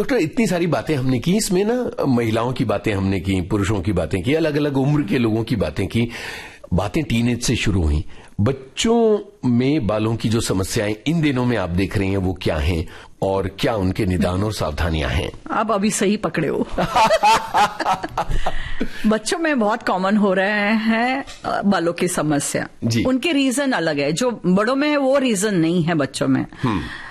Doctor इतनी सारी बातें हमने की, इसमें ना महिलाओं की बातें हमने की, पुरुषों की बातें की, अलग अलग उम्र के लोगों की बातें की, बातें टीनेज से शुरू हुई। बच्चों में बालों की जो समस्याएं इन दिनों में आप देख रही हैं वो क्या हैं और क्या उनके निदान और सावधानियां हैं? आप अभी सही पकड़े हो। बच्चों में बहुत कॉमन हो रहे हैं बालों की समस्या। उनके रीजन अलग है, जो बड़ों में है वो रीजन नहीं है बच्चों में।